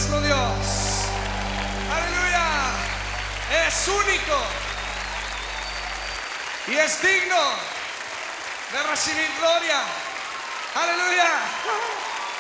nuestro Dios. Aleluya. Es único y es digno de recibir gloria. Aleluya.